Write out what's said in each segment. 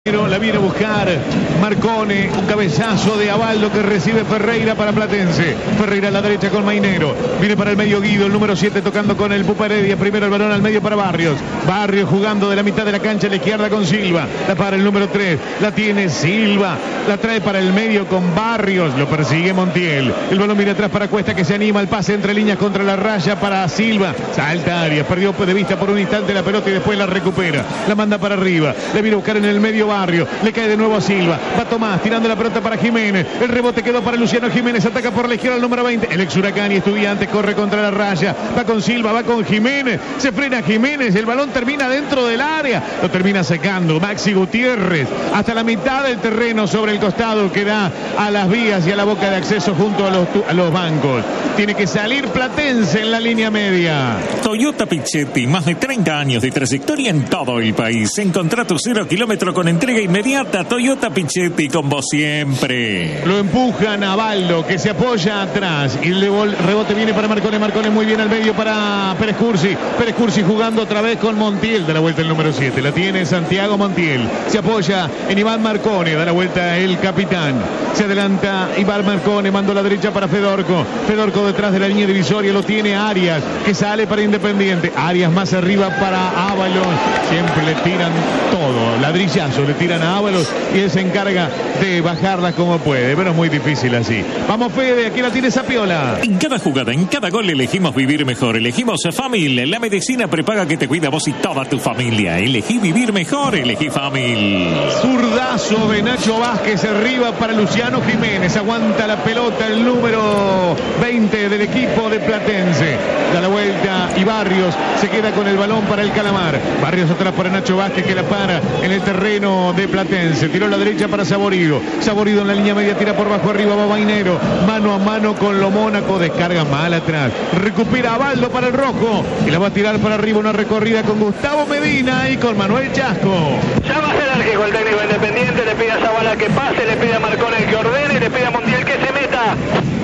La viene a buscar Marcone, un cabezazo de Abaldo que recibe Ferreira para Platense. Ferreira a la derecha con Mainero, viene para el medio Guido, el número 7 tocando con el Pupa Heredia. Primero el balón al medio para Barrios. Barrios jugando de la mitad de la cancha a la izquierda con Silva. La para el número 3, la tiene Silva, la trae para el medio con Barrios, lo persigue Montiel. El balón viene atrás para Cuesta que se anima, el pase entre líneas contra la raya para Silva. Salta Arias, perdió de vista por un instante la pelota y después la recupera. La manda para arriba, le viene a buscar en el medio Barrio, le cae de nuevo a Silva, va Tomás tirando la pelota para Jiménez, el rebote quedó para Luciano Jiménez, ataca por la izquierda el número 20, el ex Huracán y Estudiantes corre contra la raya, va con Silva, va con Jiménez, se frena Jiménez, el balón termina dentro del área, lo termina sacando Maxi Gutiérrez hasta la mitad del terreno sobre el costado que da a las vías y a la boca de acceso junto a los bancos. Tiene que salir Platense en la línea media. Toyota Pichetti, más de 30 años de trayectoria en todo el país. Encontrá tu 0 kilómetro con entrega inmediata. Toyota Pichetti, con vos siempre. Lo empujan a Baldo, que se apoya atrás. Y el rebote viene para Marcone. Marcone muy bien al medio para Pérez Cursi. Pérez Cursi jugando otra vez con Montiel. Da la vuelta el número 7. La tiene Santiago Montiel. Se apoya en Iván Marcone. Da la vuelta el capitán. Se adelanta Iván Marcone. Mando a la derecha para Fedorco. Fedorco detrás de la línea divisoria. Lo tiene Arias, que sale para Independiente. Arias más arriba para Ábalos. Siempre le tiran todo. Ladrillazo le tiran a Ábalos y él se encarga de bajarla como puede, pero es muy difícil así. Vamos, Fede, aquí la tiene Zapiola. En cada jugada, en cada gol elegimos vivir mejor. Elegimos Famil, la medicina prepaga que te cuida a vos y toda tu familia. Elegí vivir mejor, elegí Famil. Zurdazo de Nacho Vázquez arriba para Luciano Jiménez. Aguanta la pelota el número 20 del equipo de Platense. Da la vuelta y Barrios se queda con el balón para el Calamar. Barrios atrás para Nacho Vázquez que la para en el terreno de Platense. Tiró a la derecha para Saborido. Saborido en la línea media, tira por bajo arriba, va Mainero. Mano a mano con lo Mónaco, descarga mal atrás. Recupera a Baldo para el rojo y la va a tirar para arriba, una recorrida con Gustavo Medina y con Manuel Chasco. Ya va a ser enérgico el técnico Independiente, le pide a Zavala que pase, le pide a Marcone que ordene, le pide a Montiel que se meta.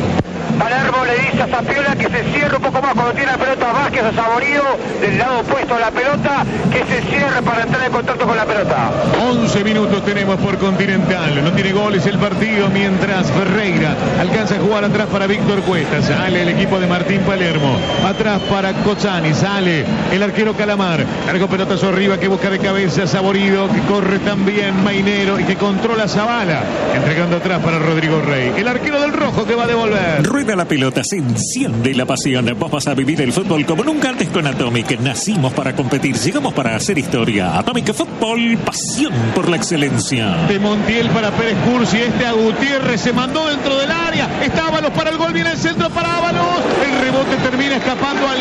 Palermo le dice a Zapiola que se cierre un poco más cuando tiene la pelota Vázquez a Saborido del lado opuesto a la pelota, que se cierre para entrar en contacto con la pelota. 11 minutos tenemos por Continental, no tiene goles el partido mientras Ferreira alcanza a jugar atrás para Víctor Cuesta, sale el equipo de Martín Palermo, atrás para Cozzani, sale el arquero Calamar, largo pelotazo arriba que busca de cabeza Saborido, que corre también Mainero y que controla a Zavala, entregando atrás para Rodrigo Rey, el arquero del rojo que va a devolver. Rueda la pelota, se enciende la pasión. Vos vas a vivir el fútbol como nunca antes con Atomic. Nacimos para competir, llegamos para hacer historia. Atomic Fútbol, pasión por la excelencia. De Montiel para Pérez Cursi, a Gutiérrez se mandó dentro del área. Está Ábalos para el gol, viene el centro para Ábalos. El rebote termina escapando al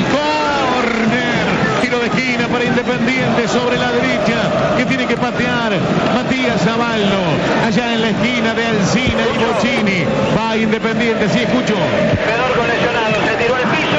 córner. Tiro de esquina para Independiente sobre la derecha, que tiene que patear Matías Abaldo. Allá en la esquina de Alsina y Bocini. Va Independiente, sí, escucho. Fedorco lesionado, se tiró al piso.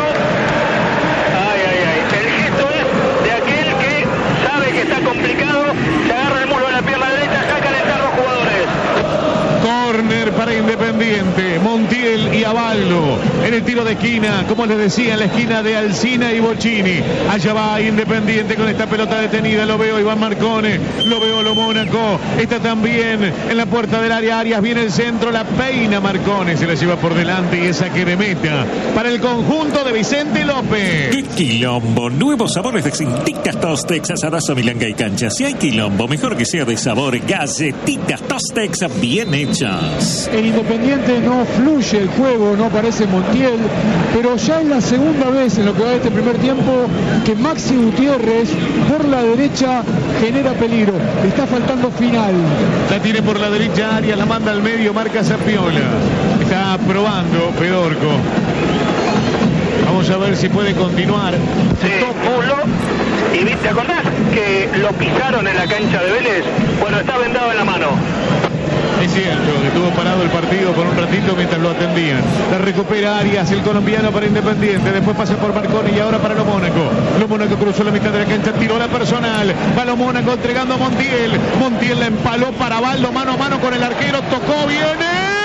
Ay, ay, ay. El gesto es de aquel que sabe que está complicado, se agarra el muslo en la pierna derecha, saca a calentar los jugadores. Córner para Independiente, Montiel y Abaldo en el tiro de esquina, como les decía, en la esquina de Alsina y Bocini. Allá va Independiente con esta pelota detenida, lo veo Iván Marcone, lo veo lo Mónaco, está también en la puerta del área Arias, viene el centro, la peina Marcone, se la lleva por delante y esa que de meta para el conjunto de Vicente López. ¡Qué quilombo! Nuevos sabores de galletitas Tostex, asadazo, milanga y cancha. Si hay quilombo, mejor que sea de sabor. Galletitas Tostex bien hechas. El Independiente no fluye el juego, no aparece Montiel, pero ya es la segunda vez en lo que va de este primer tiempo que Maxi Gutiérrez por la derecha genera peligro. Le está faltando final. La tiene por la derecha Arias, la manda al medio, marca Zapiola. Está probando Fedorco. Vamos a ver si puede continuar. Muslo. Y ¿te acordás que lo pisaron en la cancha de Vélez? Bueno, está vendado en la mano. Es cierto, que estuvo parado el partido por un ratito mientras lo atendían. La recupera Arias, el colombiano para Independiente. Después pasa por Marconi y ahora para lo Mónaco. Lo Mónaco cruzó la mitad de la cancha, tiró la personal. Va lo Mónaco entregando a Montiel. Montiel la empaló para Baldo, mano a mano con el arquero. Tocó, viene.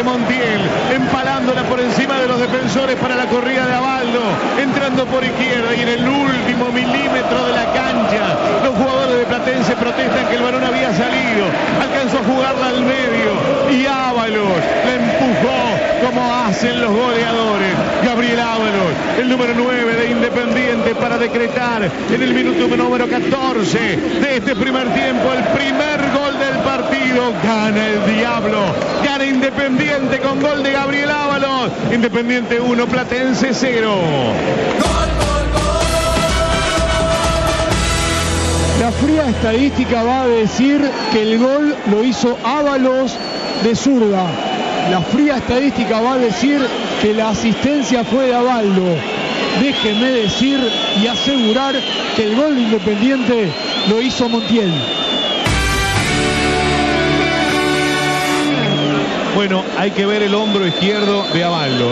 Montiel, empalándola por encima de los defensores para la corrida de Abaldo, entrando por izquierda y en el último milímetro de la cancha, los jugadores de Platense protestan que el balón había salido, alcanzó a jugarla al medio y Ábalos la empujó como hacen los goleadores. Gabriel Ábalos, el número 9 de Independiente, para decretar en el minuto número 14 de este primer tiempo el primer gol del partido. Gana el Diablo, gana Independiente con gol de Gabriel Ábalos. Independiente 1, Platense 0. La fría estadística va a decir que el gol lo hizo Ábalos de zurda. La fría estadística va a decir que la asistencia fue de Abaldo. Déjenme decir y asegurar que el gol de Independiente lo hizo Montiel. Bueno, hay que ver el hombro izquierdo de Abaldo,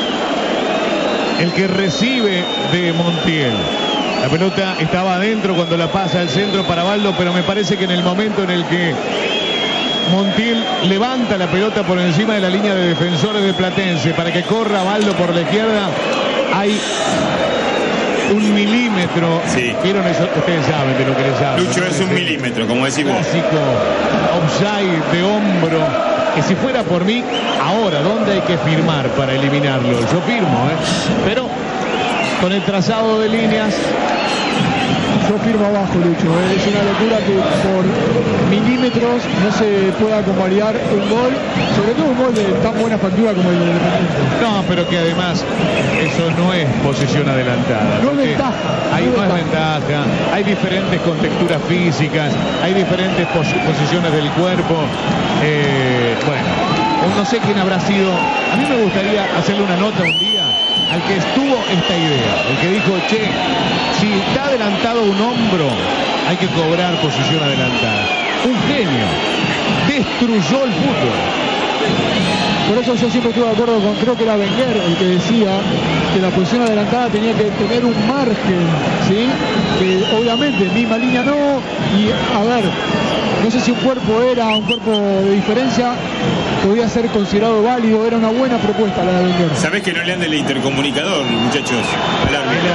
el que recibe de Montiel. La pelota estaba adentro cuando la pasa al centro para Abaldo, pero me parece que en el momento en el que Montiel levanta la pelota por encima de la línea de defensores de Platense para que corra Abaldo por la izquierda, hay un milímetro. Sí. ¿Vieron eso? Ustedes saben de lo que les hablo. Lucho, es un milímetro, como decís vos. Clásico offside de hombro, que si fuera por mí, ahora, ¿dónde hay que firmar para eliminarlo? Yo firmo, pero con el trazado de líneas. Yo firmo abajo, Lucho. Es una locura que por milímetros no se pueda convalidar un gol, sobre todo un gol de tan buena factura como el de Independiente. No, pero que además eso no es posición adelantada. No es ventaja. Ahí no es ventaja. Hay diferentes contexturas físicas, hay diferentes posiciones del cuerpo. Bueno, no sé quién habrá sido. A mí me gustaría hacerle una nota un día al que estuvo esta idea, el que dijo, che, si está adelantado un hombro, hay que cobrar posición adelantada. Un genio. Destruyó el fútbol. Por eso yo siempre estuve de acuerdo con, creo que era Wenger el que decía que la posición adelantada tenía que tener un margen, ¿sí? Que obviamente misma línea no, y a ver, no sé si un cuerpo era un cuerpo de diferencia, podía ser considerado válido, era una buena propuesta la de Wenger. ¿Sabés que no le anda el intercomunicador, muchachos? Al árbitro.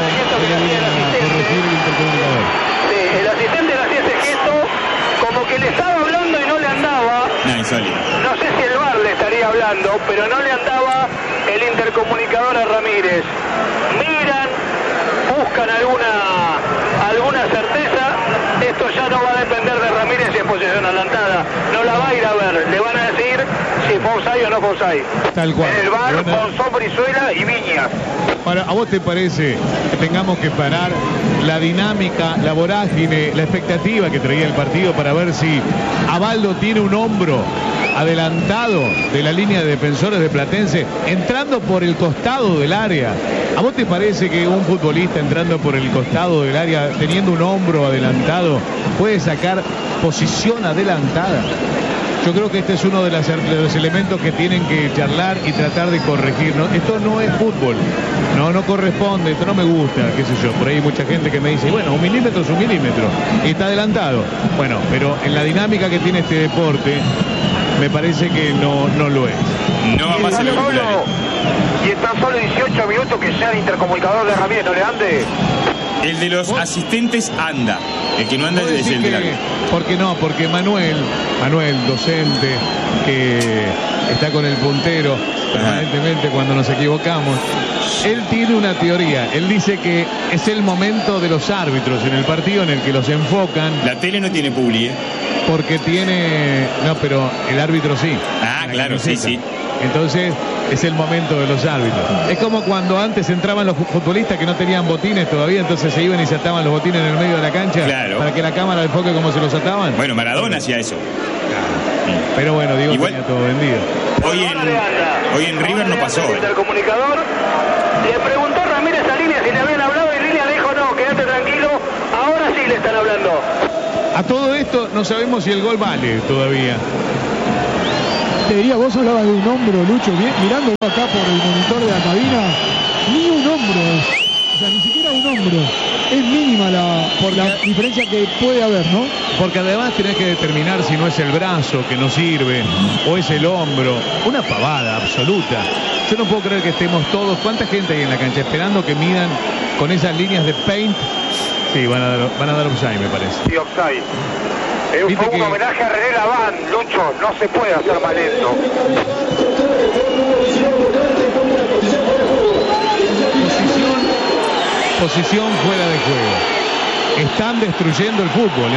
Sí, el asistente le hacía ese gesto como que le estaba hablando y no le andaba. No, insólito. No sé si el VAR le estaría hablando, pero no le andaba el intercomunicador a Ramírez. Miran, buscan alguna certeza. Esto ya no va a depender de Ramírez si es posición adelantada. No la va a ir a ver. Le van a decir si fue offside o no fue offside. Tal cual. En el VAR, Monzón, Brizuela y Viñas. ¿A vos te parece que tengamos que parar la dinámica, la vorágine, la expectativa que traía el partido para ver si Abaldo tiene un hombro adelantado de la línea de defensores de Platense, entrando por el costado del área? ¿A vos te parece que un futbolista entrando por el costado del área, teniendo un hombro adelantado, puede sacar posición adelantada? Yo creo que este es uno de los elementos que tienen que charlar y tratar de corregir, ¿no? Esto no es fútbol, no corresponde, esto no me gusta, qué sé yo. Por ahí hay mucha gente que me dice, bueno, un milímetro es un milímetro y está adelantado. Bueno, pero en la dinámica que tiene este deporte, me parece que no lo es. No va más en los titulares. Y en tan solo 18 minutos que sea el intercomunicador de Ramírez no le ande. El de los asistentes anda. El que no anda es el del árbitro. ¿Por qué no? Porque Manuel, docente, que está con el puntero permanentemente cuando nos equivocamos, él tiene una teoría. Él dice que es el momento de los árbitros en el partido en el que los enfocan. La tele no tiene publi, Porque tiene... No, pero el árbitro sí. Ah, claro, sí. Entonces es el momento de los árbitros. Es como cuando antes entraban los futbolistas que no tenían botines todavía, entonces se iban y se ataban los botines en el medio de la cancha, claro, para que la cámara enfoque cómo se los ataban. Bueno, Maradona hacía eso. Pero bueno, digo, igual tenía todo vendido. Hoy en River no pasó. El intercomunicador le preguntó a Ramírez a Línea si le habían hablado y Línea le dijo no, quédate tranquilo, ahora sí le están hablando. A todo esto no sabemos si el gol vale todavía. Te diría, vos hablabas de un hombro, Lucho, bien, mirando acá por el monitor de la cabina, ni un hombro. O sea, ni siquiera un hombro. Es mínima la diferencia que puede haber, ¿no? Porque además tenés que determinar si no es el brazo que no sirve o es el hombro. Una pavada absoluta. Yo no puedo creer que estemos todos. ¿Cuánta gente hay en la cancha esperando que midan con esas líneas de paint? Sí, van a dar offside, me parece. Sí, offside. Fue un homenaje a René Laván, Lucho. No se puede hacer más lento. Posición fuera de juego. Están destruyendo el fútbol,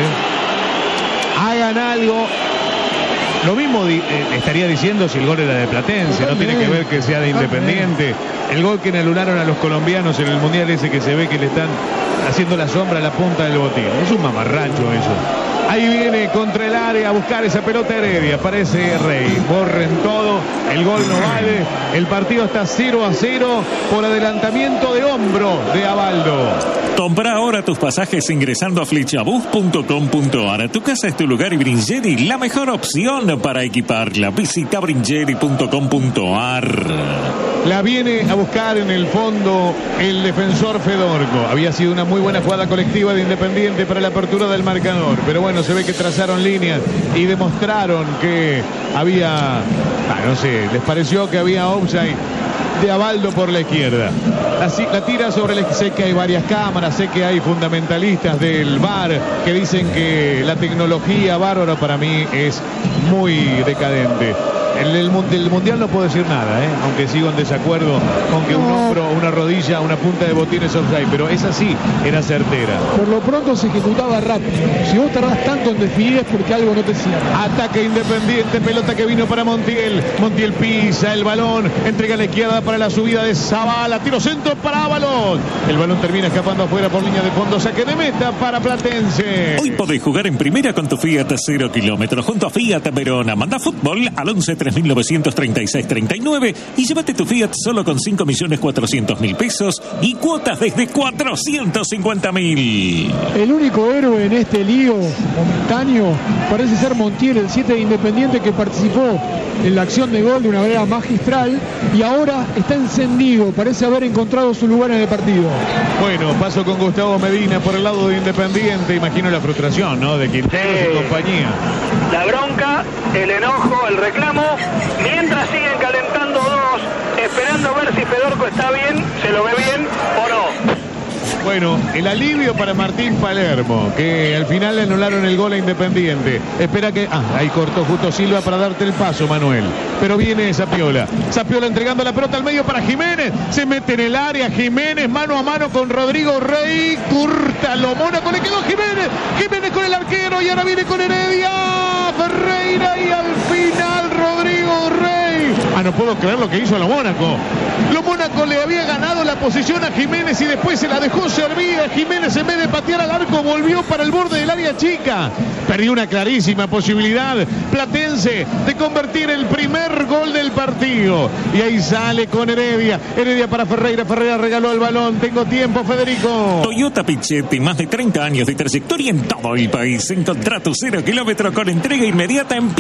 Hagan algo. Lo mismo estaría diciendo si el gol era de Platense. No tiene que ver que sea de Independiente. El gol que anularon a los colombianos en el Mundial ese que se ve que le están haciendo la sombra a la punta del botín. Es un mamarracho eso. Ahí viene contra el área a buscar esa pelota Heredia. Aparece Rey. Borren todo. El gol no vale. El partido está 0-0 por adelantamiento de hombro de Abaldo. Compra ahora tus pasajes ingresando a flechabus.com.ar. Tu casa es tu lugar y Bringeri la mejor opción para equiparla. Visita bringeri.com.ar. La viene a buscar en el fondo el defensor Fedorco. Había sido una muy buena jugada colectiva de Independiente para la apertura del marcador. Pero bueno, se ve que trazaron líneas y demostraron que había, no sé, les pareció que había offside de Abaldo por la izquierda. La tira sobre el... Sé que hay varias cámaras, sé que hay fundamentalistas del VAR que dicen que la tecnología bárbara para mí es muy decadente. Del Mundial no puedo decir nada, aunque sigo en desacuerdo con que un hombro, una rodilla, una punta de botín es offside, pero esa sí era certera. Por lo pronto se ejecutaba rápido. Si vos tardás tanto en definir es porque algo no te cierra. Ataque Independiente, pelota que vino para Montiel. Montiel pisa el balón, entrega a la izquierda para la subida de Zavala, tiro centro para Ábalos. El balón termina escapando afuera por línea de fondo, saque de meta para Platense. Hoy podés jugar en primera con tu Fiat 0 kilómetros junto a Fiat Verona. Manda fútbol al 11 3936 39 y llévate tu Fiat solo con 5.400.000 pesos y cuotas desde 450.000. El único héroe en este lío momentáneo parece ser Montiel, el 7 de Independiente, que participó en la acción de gol de una manera magistral y ahora está encendido, parece haber encontrado su lugar en el partido. Bueno, paso con Gustavo Medina por el lado de Independiente. Imagino la frustración, ¿no?, de Quinteros y compañía. La bronca, el enojo, el reclamo, mientras siguen calentando dos, esperando a ver si Fedorco está bien, se lo ve bien o no. Bueno, el alivio para Martín Palermo, que al final le anularon el gol a Independiente. Espera que... ahí cortó justo Silva para darte el paso, Manuel. Pero viene Zapiola. Zapiola entregando la pelota al medio para Jiménez. Se mete en el área Jiménez, mano a mano con Rodrigo Rey. Curta lo Mónaco, le quedó Jiménez. Jiménez con el arquero y ahora viene con Heredia. Ferreira y al final Rodrigo Rey. No puedo creer lo que hizo lo Mónaco. Lo Mónaco le había ganado la posición a Jiménez y después se la dejó servida. Jiménez, en vez de patear al arco, volvió para el borde del área chica. Perdió una clarísima posibilidad Platense de convertir el primer gol del partido. Y ahí sale con Heredia. Heredia para Ferreira. Ferreira regaló el balón. Tengo tiempo, Federico. Toyota Pichetti, más de 30 años de trayectoria en todo el país. Encontrá tu 0 kilómetro con entrega inmediata en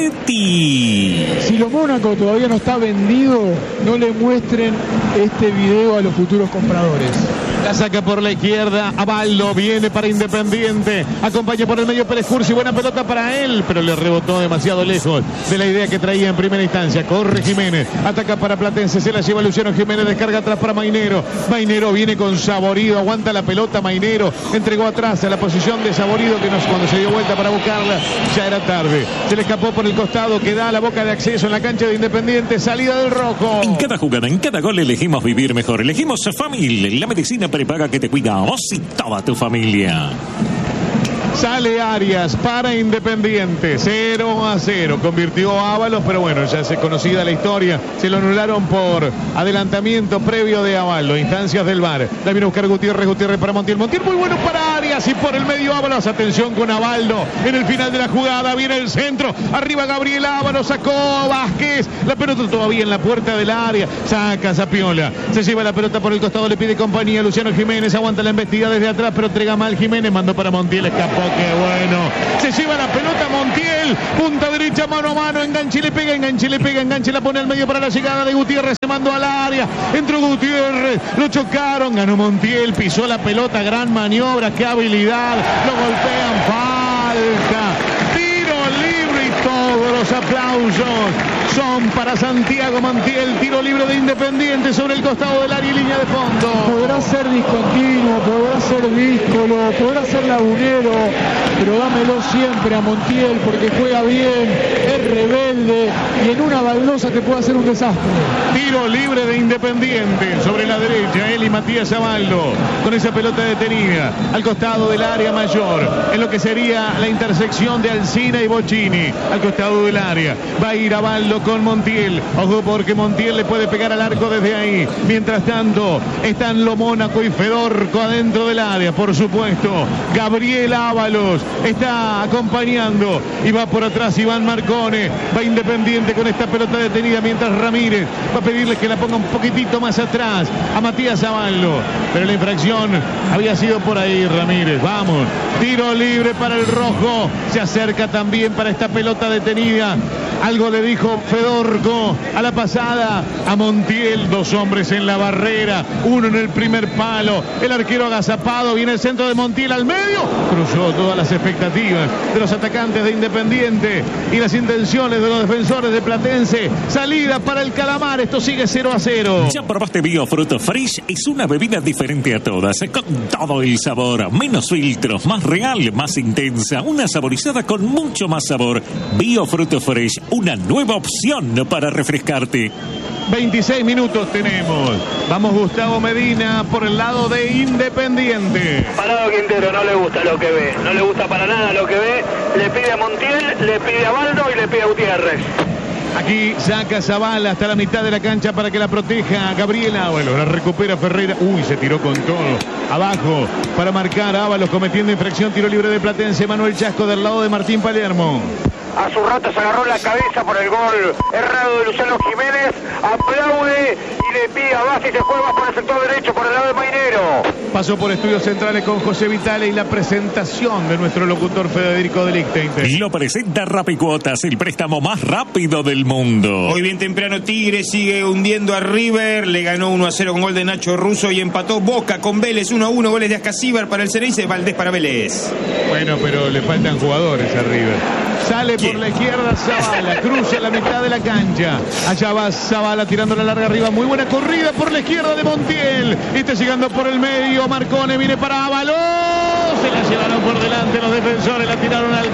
Pichetti. Si lo Mónaco todavía no está vendido, no le muestren este video a los futuros compradores. La saca por la izquierda, Abaldo viene para Independiente, acompaña por el medio Pérez Cursi, buena pelota para él, pero le rebotó demasiado lejos de la idea que traía en primera instancia. Corre Jiménez, ataca para Platense, se la lleva Luciano Jiménez, descarga atrás para Mainero. Mainero viene con Saborido, aguanta la pelota Mainero, entregó atrás a la posición de Saborido, que cuando se dio vuelta para buscarla ya era tarde. Se le escapó por el costado que da a la boca de acceso en la cancha de Independiente, salida del rojo. En cada jugada, en cada gol elegimos vivir mejor, elegimos Famil, la medicina prepaga que te cuida a vos y toda tu familia. Sale Arias para Independiente, 0-0. Convirtió a Ábalos, pero bueno, ya es conocida la historia. Se lo anularon por adelantamiento previo de Abaldo. Instancias del VAR. La viene a buscar Gutiérrez para Montiel. Montiel muy bueno para Arias y por el medio Ábalos. Atención con Abaldo. En el final de la jugada viene el centro. Arriba Gabriel Ábalos, sacó Vázquez. La pelota todavía en la puerta del área. Saca Zapiola. Se lleva la pelota por el costado, le pide compañía. Luciano Jiménez aguanta la embestida desde atrás, pero entrega mal Jiménez. Mandó para Montiel, escapó qué bueno. Se lleva la pelota Montiel, punta derecha, mano a mano, enganche, le pega, enganche, la pone al medio para la llegada de Gutiérrez, se mandó al área, entró Gutiérrez, lo chocaron, ganó Montiel, pisó la pelota, gran maniobra, qué habilidad, lo golpean, falta, tiro libre y todos los aplausos son para Santiago Montiel, tiro libre de Independiente sobre el costado del área y línea de fondo. Podrá ser discontinuo, podrá ser díscolo, podrá ser lagunero, pero dámelo siempre a Montiel porque juega bien, es rebelde y en una baldosa te puede hacer un desastre. Tiro libre de Independiente sobre la derecha, él y Matías Abaldo con esa pelota detenida al costado del área mayor, en lo que sería la intersección de Alsina y Bocchini, al costado del área. Va a ir Abaldo con Montiel, ojo porque Montiel le puede pegar al arco desde ahí. Mientras tanto están Lo Mónaco y Fedorco adentro del área, por supuesto. Gabriel Ábalos está acompañando y va por atrás Iván Marcone. Va Independiente con esta pelota detenida mientras Ramírez va a pedirle que la ponga un poquitito más atrás a Matías Abaldo, pero la infracción había sido por ahí. Ramírez, vamos, tiro libre para el rojo, se acerca también para esta pelota detenida. Algo le dijo Fedorco a la pasada a Montiel, dos hombres en la barrera, uno en el primer palo, el arquero agazapado, viene el centro de Montiel al medio, cruzó todas las expectativas de los atacantes de Independiente y las intenciones de los defensores de Platense. Salida para el Calamar, esto sigue 0-0. ¿Ya probaste Biofruto Fresh? Es una bebida diferente a todas, con todo el sabor, menos filtros, más real, más intensa, una saborizada con mucho más sabor. Biofruto Fresh, una nueva opción para refrescarte. 26 minutos tenemos. Vamos Gustavo Medina por el lado de Independiente. Parado Quintero, no le gusta lo que ve, no le gusta para nada lo que ve. Le pide a Montiel, le pide a Baldo y le pide a Gutiérrez. Aquí saca Zavala hasta la mitad de la cancha para que la proteja Gabriel Ábalos. La recupera Ferreira. Uy, se tiró con todo. Abajo para marcar a Ábalos cometiendo infracción. Tiro libre de Platense. Manuel Chasco del lado de Martín Palermo. A su rato se agarró la cabeza por el gol errado de Luciano Jiménez. Aplaude y le pide a Bassi, se juega por el sector derecho por el lado de Mainero. Pasó por Estudios Centrales con José Vitale y la presentación de nuestro locutor Federico de Lichtenstein. Lo presenta Rapicuotas, el préstamo más rápido del mundo. Hoy bien temprano Tigre sigue hundiendo a River, le ganó 1-0 con gol de Nacho Russo y empató Boca con Vélez 1-1, goles de Ascasíbar para el Ceneice, Valdés para Vélez. Bueno, pero le faltan jugadores a River. Sale por la izquierda Zavala, cruza la mitad de la cancha. Allá va Zavala tirando la larga arriba. Muy buena corrida por la izquierda de Montiel. Y está llegando por el medio. Marcone viene para Ábalos. Se la llevaron por delante los defensores. La tiraron al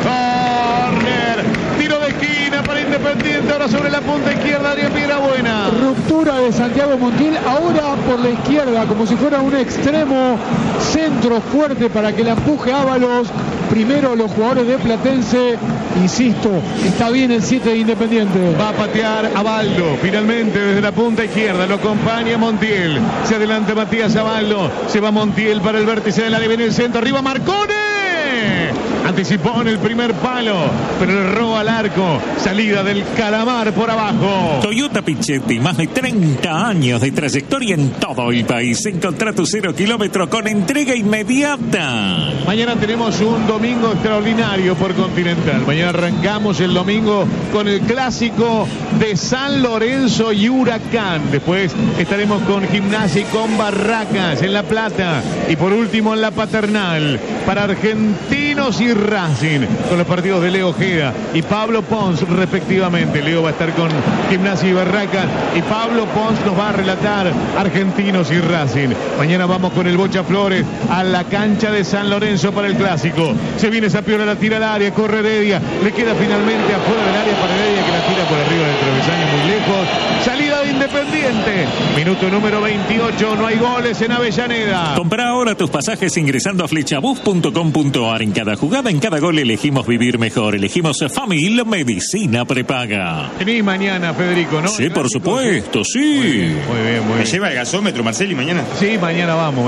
córner. Tiro de esquina para Independiente. Ahora sobre la punta izquierda. Ariel Piedrabuena. Ruptura de Santiago Montiel. Ahora por la izquierda, como si fuera un extremo. Centro fuerte para que la empuje Ábalos. Primero los jugadores de Platense. Insisto, está bien el 7 de Independiente. Va a patear Abaldo. Finalmente desde la punta izquierda lo acompaña Montiel. Se adelanta Matías Abaldo. Se va Montiel para el vértice del área. Viene el centro. Arriba Marcone. Anticipó en el primer palo, pero le roba al arco. Salida del Calamar por abajo. Toyota Pichetti, más de 30 años de trayectoria en todo el país. Encontrá tu 0 kilómetro con entrega inmediata. Mañana tenemos un domingo extraordinario por Continental. Mañana arrancamos el domingo con el clásico de San Lorenzo y Huracán. Después estaremos con Gimnasia y con Barracas en La Plata. Y por último en La Paternal para Argentinos y Racing, con los partidos de Leo Ojeda y Pablo Pons respectivamente. Leo va a estar con Gimnasia y Barracas y Pablo Pons nos va a relatar Argentinos y Racing. Mañana vamos con el Bocha Flores a la cancha de San Lorenzo para el clásico. Se viene Sapiola, la tira al área, corre Heredia, le queda finalmente afuera del área para Heredia que la tira por arriba del travesaño muy lejos. Salida de Independiente, minuto número 28, no hay goles en Avellaneda. Compra ahora tus pasajes ingresando a flechabus.com.ar. En cada jugada, en cada gol elegimos vivir mejor. Elegimos Family Medicina Prepaga. Vení mañana, Federico, ¿no? Sí, por supuesto, sí. Muy bien. ¿Me lleva el gasómetro, Marceli, mañana? Sí, mañana vamos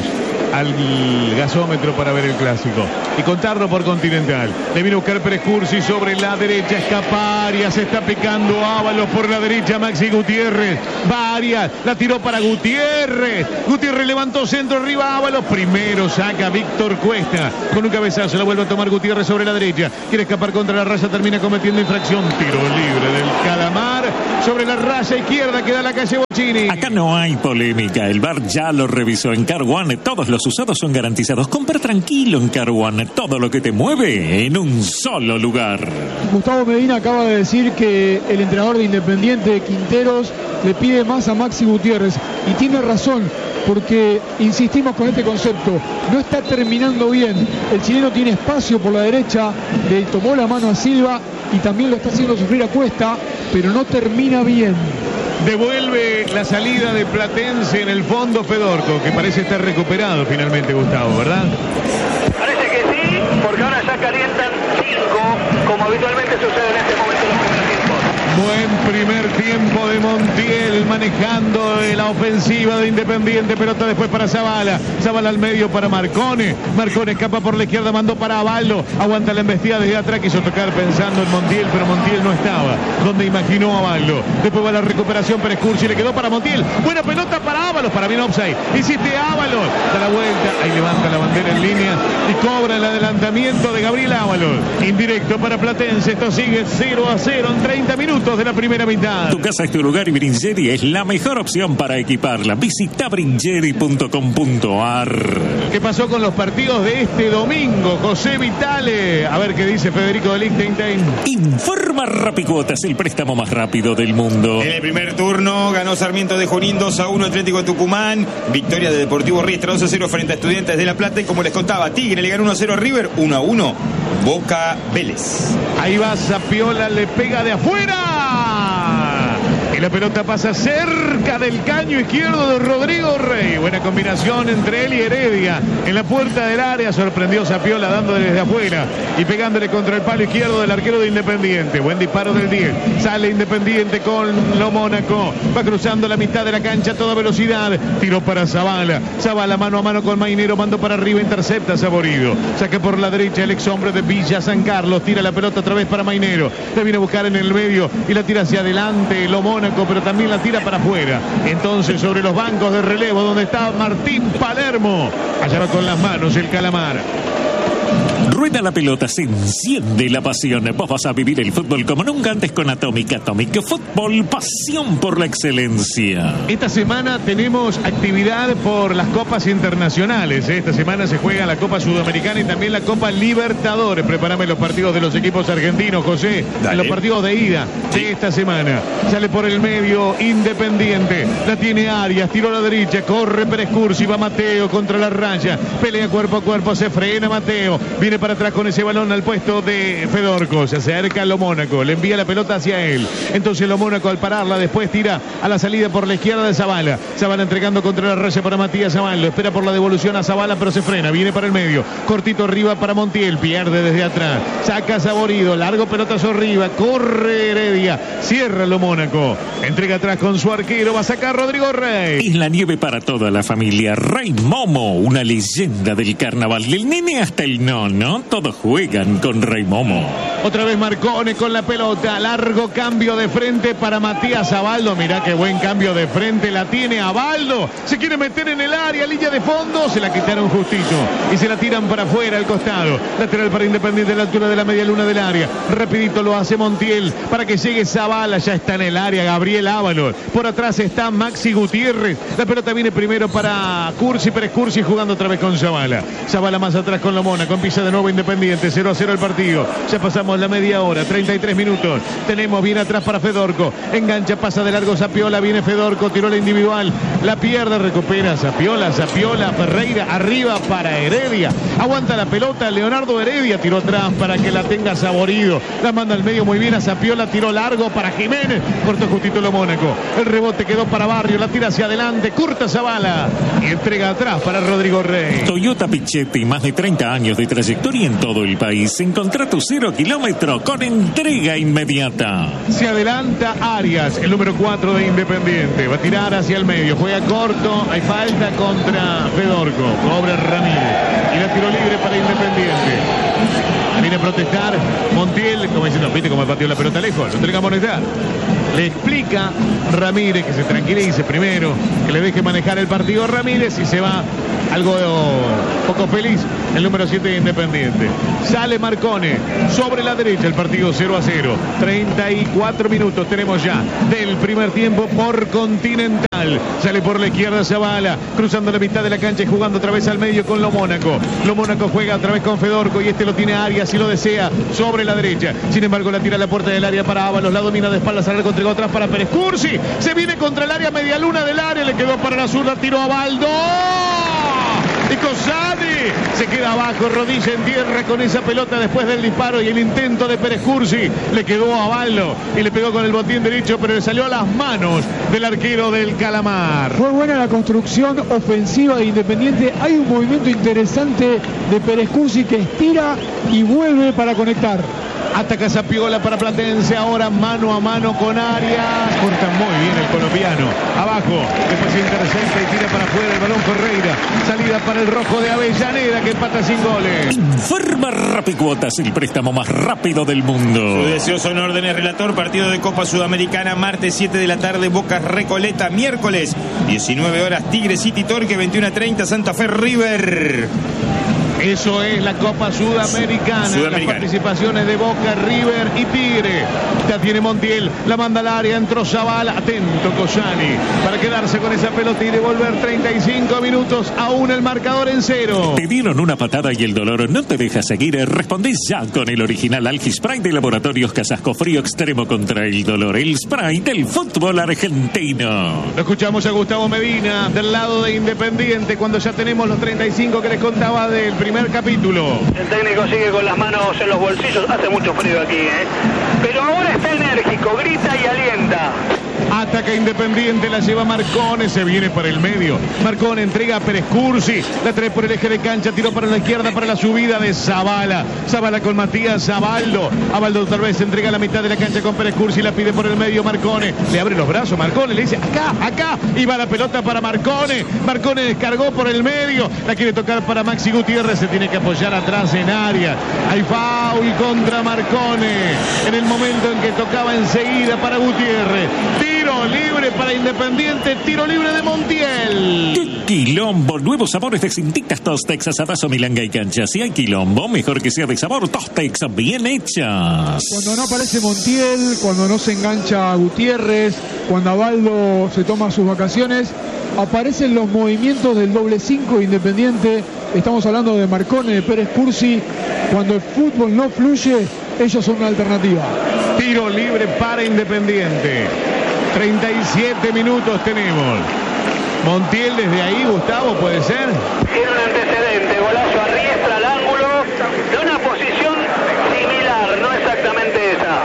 al gasómetro para ver el clásico y contarlo por Continental. Le viene a buscar Pérez Cursi sobre la derecha, escapa Arias, se está picando Ábalos por la derecha, Maxi Gutiérrez, va Arias, La tiró para Gutiérrez. Gutiérrez levantó centro arriba Ábalos. Primero saca Víctor Cuesta. Con un cabezazo la vuelve a tomar Gutiérrez sobre la derecha. Quiere escapar contra la raya. Termina cometiendo infracción. Tiro libre del Calamar. Sobre la raya izquierda queda la calle Bocchini. Acá no hay polémica. El VAR ya lo revisó. En Car One todos los usados son garantizados. Compra tranquilo en Car One. Todo lo que te mueve en un solo lugar. Gustavo Medina acaba de decir que el entrenador de Independiente, Quinteros, le pide más a Maxi Gutiérrez. Y tiene razón, porque insistimos con este concepto. No está terminando bien. El chileno tiene espacio por la derecha. Le tomó la mano a Silva y también lo está haciendo sufrir a Cuesta, pero no termina bien. Devuelve la salida de Platense en el fondo Fedorco, que parece estar recuperado finalmente, Gustavo, ¿verdad? Parece que sí, porque ahora ya calientan 5, como habitualmente sucede en este momento en los primeros tiempos. Buen primer tiempo de Montiel manejando la ofensiva de Independiente. Pelota después para Zavala. Zavala al medio para Marcone. Marcone escapa por la izquierda, mandó para Abaldo. Aguanta la embestida desde atrás. Quiso tocar pensando en Montiel, pero Montiel no estaba donde imaginó Abaldo. Después va la recuperación para Escursi. Le quedó para Montiel. Buena pelota para Ábalos. Para bien offside. Hiciste Ábalos. Da la vuelta. Ahí levanta la bandera en línea y cobra el adelantamiento de Gabriel Ábalos. Indirecto para Platense. Esto sigue 0-0 en 30 minutos de la primera mitad. Tu casa es tu lugar y Bringeri es la mejor opción para equiparla. Visita bringeri.com.ar. ¿Qué pasó con los partidos de este domingo? José Vitale. A ver qué dice Federico de Liechtenstein. Informa Rapicuotas, el préstamo más rápido del mundo. En el primer turno ganó Sarmiento de Junín 2-1 Atlético de Tucumán. Victoria de Deportivo Riestra 2-0 frente a Estudiantes de La Plata. Y como les contaba, Tigre le ganó 1-0 a River, 1-1 Boca Vélez. Ahí va Zapiola, le pega de afuera. Y la pelota pasa cerca del caño izquierdo de Rodrigo Rey. Buena combinación entre él y Heredia. En la puerta del área sorprendió Zapiola dándole desde afuera y pegándole contra el palo izquierdo del arquero de Independiente. Buen disparo del 10. Sale Independiente con lo Mónaco. Va cruzando la mitad de la cancha a toda velocidad. Tiró para Zavala. Zavala mano a mano con Mainero. Mandó para arriba. Intercepta Saborido. Saque por la derecha el ex hombre de Villa San Carlos. Tira la pelota otra vez para Mainero. La viene a buscar en el medio y la tira hacia adelante lo Mónaco, pero también la tira para afuera. Entonces sobre los bancos de relevo donde está Martín Palermo. Allá va con las manos el Calamar. Rueda la pelota, se enciende la pasión. Vos vas a vivir el fútbol como nunca antes con Atomic. Atomic Fútbol, pasión por la excelencia. Esta semana tenemos actividad por las copas internacionales. Esta semana se juega la Copa Sudamericana y también la Copa Libertadores. Prepárame los partidos de los equipos argentinos, José. Dale. En los partidos de ida de esta semana. Sale por el medio Independiente. La tiene Arias, tiró a la derecha, corre Pérez Cursi, va Mateo contra la raya. Pelea cuerpo a cuerpo, se frena Mateo. Viene para atrás con ese balón al puesto de Fedorco. Se acerca a lo Mónaco. Le envía la pelota hacia él. Entonces lo Mónaco al pararla después tira a la salida por la izquierda de Zavala. Zavala entregando contra la raya para Matías Zavala. Lo espera por la devolución a Zavala, pero se frena. Viene para el medio. Cortito arriba para Montiel. Pierde desde atrás. Saca Saborido. Largo pelotazo arriba. Corre Heredia. Cierra lo Mónaco. Entrega atrás con su arquero. Va a sacar Rodrigo Rey. Es la nieve para toda la familia. Rey Momo, una leyenda del carnaval. Del nene hasta el nono. Todos juegan con Rey Momo. Otra vez Marcone con la pelota. Largo cambio de frente para Matías Abaldo. Mirá qué buen cambio de frente. La tiene Abaldo. Se quiere meter en el área. Línea de fondo. Se la quitaron justito. Y se la tiran para afuera al costado. Lateral para Independiente a la altura de la media luna del área. Rapidito lo hace Montiel. Para que llegue Zavala. Ya está en el área Gabriel Ábalos. Por atrás está Maxi Gutiérrez. La pelota viene primero para Cursi. Pérez Cursi jugando otra vez con Zavala. Zavala más atrás con lo Mónaco. Empieza de nuevo Independiente. 0-0 el partido. Ya pasamos la media hora. 33 minutos. Tenemos bien atrás para Fedorco. Engancha, pasa de largo Zapiola. Viene Fedorco. Tiró la individual. La pierde. Recupera Zapiola. Zapiola. Ferreira. Arriba para Heredia. Aguanta la pelota. Leonardo Heredia. Tiró atrás para que la tenga Saborido. La manda al medio muy bien a Zapiola. Tiró largo para Jiménez. Cortó justito lo Mónaco. El rebote quedó para Barrio. La tira hacia adelante. Curta Zavala. Y entrega atrás para Rodrigo Rey. Toyota Pichetti, más de 30 años de trayectoria en todo el país. Encontrá tu 0 kilómetro con entrega inmediata. Se adelanta Arias, el número 4 de Independiente. Va a tirar hacia el medio. Juega corto. Hay falta contra Fedorco. Cobra Ramírez. Y la tiro libre para Independiente. Viene a protestar Montiel. Como diciendo, viste cómo pateó la pelota lejos. Lo tenemos que amonestar. Le explica Ramírez que se tranquilice primero, que le deje manejar el partido a Ramírez y se va algo poco feliz el número 7 de Independiente. Sale Marcone sobre la derecha, el partido 0-0. 34 minutos tenemos ya del primer tiempo por Continental. Sale por la izquierda Zavala, cruzando la mitad de la cancha y jugando otra vez al medio con Lo Mónaco. Lo Mónaco juega otra vez con Fedorco y este lo tiene Arias si lo desea sobre la derecha. Sin embargo la tira a la puerta del área para Ábalos, la domina de espaldas al arco, entregó atrás para Pérez Cursi. Se viene contra el área, media luna del área, le quedó para la zurda, tiró a Baldo. Y Cosani se queda abajo, rodilla en tierra con esa pelota después del disparo y el intento de Pérez Cursi. Le quedó a Baldo y le pegó con el botín derecho, pero le salió a las manos del arquero del Calamar. Fue buena la construcción ofensiva de Independiente. Hay un movimiento interesante de Pérez Cursi que estira y vuelve para conectar. Ataca Zapiola para Platense, ahora mano a mano con Arias. Corta muy bien el colombiano. Abajo, después se intercepta y tira para afuera el balón Ferreira. Salida para el rojo de Avellaneda que empata sin goles. Informa Rapicuotas, el préstamo más rápido del mundo. Sus deseos son órdenes, relator. Partido de Copa Sudamericana, martes 7 de la tarde, Boca Recoleta. Miércoles 19 horas, Tigre City Torque, 21:30, Santa Fe River. Eso es la Copa Sudamericana. Las participaciones de Boca, River y Tigre. Ya tiene Montiel, la manda al área, entró Zavala, atento Cosani para quedarse con esa pelota y devolver. 35 minutos, aún el marcador en 0. Te dieron una patada y el dolor no te deja seguir. Respondés ya con el original Algispray de Laboratorios Casasco Frío Extremo contra el dolor. El spray del fútbol argentino. Lo escuchamos a Gustavo Medina del lado de Independiente cuando ya tenemos los 35 que les contaba del primer capítulo. El técnico sigue con las manos en los bolsillos. Hace mucho frío aquí, pero ahora está enérgico, grita y alienta. Ataca Independiente, la lleva Marcone, se viene para el medio. Marcone entrega a Pérez Cursi, la trae por el eje de cancha, tiró para la izquierda para la subida de Zavala. Zavala con Matías Abaldo. Abaldo otra vez entrega la mitad de la cancha con Pérez Cursi, la pide por el medio Marcone. Le abre los brazos Marcone, le dice acá, acá. Y va la pelota para Marcone. Marcone descargó por el medio, la quiere tocar para Maxi Gutiérrez, se tiene que apoyar atrás en área. Hay foul contra Marcone. En el momento en que tocaba enseguida para Gutiérrez. Tiro libre para Independiente, tiro libre de Montiel. ¡Qué quilombo! Nuevos sabores de Cintitas Tostex, asabazo, milanga y cancha. Si hay quilombo, mejor que sea de sabor Tostex bien hechas. Cuando no aparece Montiel, cuando no se engancha Gutiérrez, cuando Abaldo se toma sus vacaciones, aparecen los movimientos del doble 5 Independiente. Estamos hablando de Marcone, de Pérez Cursi. Cuando el fútbol no fluye, ellos son una alternativa. Tiro libre para Independiente. 37 minutos tenemos. Montiel desde ahí, Gustavo, ¿puede ser? Tiene un antecedente, golazo a Riestra al ángulo, de una posición similar, no exactamente esa.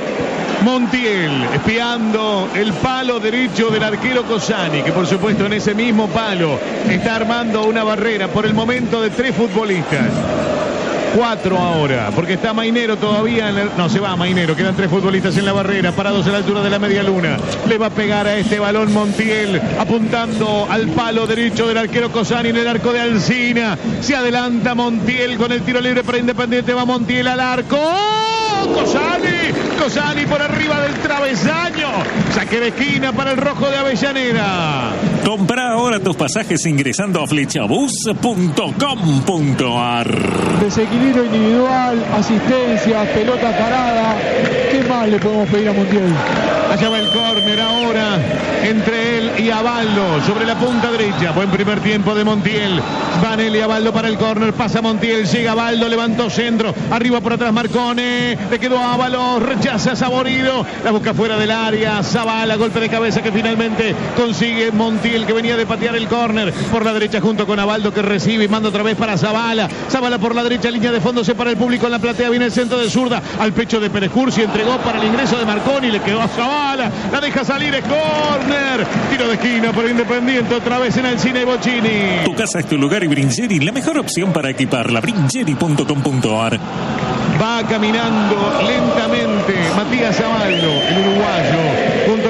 Montiel espiando el palo derecho del arquero Cosani, que por supuesto en ese mismo palo está armando una barrera por el momento de 3 futbolistas. 4 ahora, porque está Mainero todavía no, se va Mainero, quedan 3 futbolistas en la barrera, parados a la altura de la media luna. Le va a pegar a este balón Montiel, apuntando al palo derecho del arquero Cosani en el arco de Alsina. Se adelanta Montiel con el tiro libre para Independiente, va Montiel al arco. Cosani por arriba del travesaño. Saque de esquina para el rojo de Avellaneda. Compra ahora tus pasajes ingresando a flechabus.com.ar. Desequilibrio individual, asistencia, pelota parada. ¿Qué más le podemos pedir a Montiel? Allá va el córner ahora entre él y Abaldo sobre la punta derecha. Buen primer tiempo de Montiel. Vanelli Abaldo para el córner. Pasa Montiel, llega Abaldo, levantó centro. Arriba por atrás Marcone. Le quedó a Ábalos, rechaza Saborido. La busca fuera del área. Zavala, golpe de cabeza que finalmente consigue Montiel, que venía de patear el córner. Por la derecha junto con Abaldo, que recibe y manda otra vez para Zavala. Zavala por la derecha, línea de fondo, se para el público en la platea. Viene el centro de zurda al pecho de Pérez Cursi. Entregó para el ingreso de Marconi. Le quedó a Zavala. La deja salir, es córner. Tiro de esquina por Independiente, otra vez en Alsina y Bocini. Tu casa es tu lugar y Bringeri, la mejor opción para equiparla. Bringeri.com.ar. Va caminando lentamente Matías Abaldo, el uruguayo, junto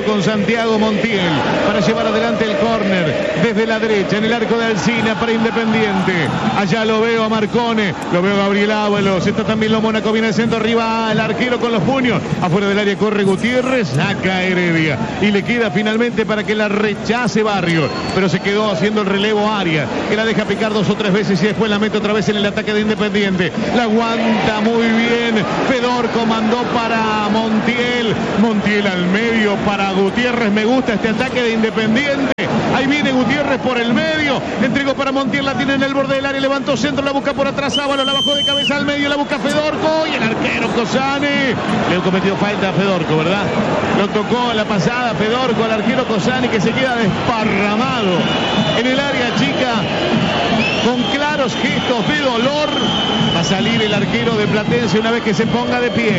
con Santiago Montiel para llevar adelante el córner desde la derecha en el arco de Alsina para Independiente. Allá lo veo a Marcone, lo veo a Gabriel Ábalos, está también lo Mónaco, viene el centro, arriba el arquero con los puños, afuera del área corre Gutiérrez, saca Heredia y le queda finalmente para que la rechace Barrios, pero se quedó haciendo el relevo Arias, que la deja picar 2 o 3 veces y después la mete otra vez en el ataque de Independiente. La aguanta muy bien Fedorco, mandó para Montiel, Montiel al medio para Gutiérrez. Me gusta este ataque de Independiente. Ahí viene Gutiérrez por el medio, entregó para Montiel, la tiene en el borde del área, levantó centro, la busca por atrás, Ábalos, la bajó de cabeza al medio, la busca Fedorco y el arquero Cosani le cometió falta a Fedorco, ¿verdad? Lo tocó a la pasada Fedorco al arquero Cosani, que se queda desparramado en el área chica con claros gestos de dolor. Va a salir el arquero de Platense una vez que se ponga de pie.